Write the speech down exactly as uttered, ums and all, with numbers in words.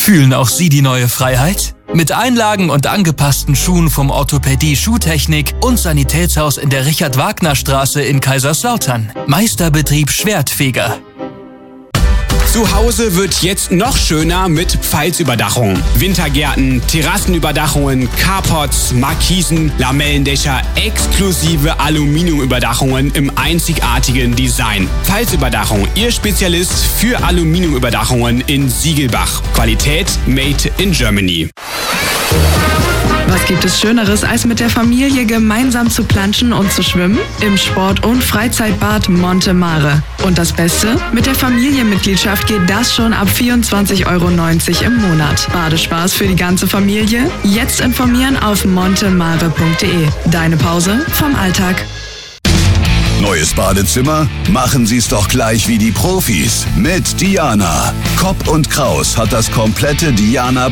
Fühlen auch Sie die neue Freiheit? Mit Einlagen und angepassten Schuhen vom Orthopädie Schuhtechnik und Sanitätshaus in der Richard-Wagner-Straße in Kaiserslautern. Meisterbetrieb Schwertfeger. Zu Hause wird jetzt noch schöner mit Pfalzüberdachung. Wintergärten, Terrassenüberdachungen, Carports, Markisen, Lamellendächer, exklusive Aluminiumüberdachungen im einzigartigen Design. Pfalzüberdachung, Ihr Spezialist für Aluminiumüberdachungen in Siegelbach. Qualität made in Germany. Was gibt es Schöneres, als mit der Familie gemeinsam zu planschen und zu schwimmen? Im Sport- und Freizeitbad Monte Mare. Und das Beste? Mit der Familienmitgliedschaft geht das schon ab vierundzwanzig Euro neunzig im Monat. Badespaß für die ganze Familie? Jetzt informieren auf montemare punkt de. Deine Pause vom Alltag. Neues Badezimmer? Machen Sie es doch gleich wie die Profis. Mit Diana. Kopp und Kraus hat das komplette Diana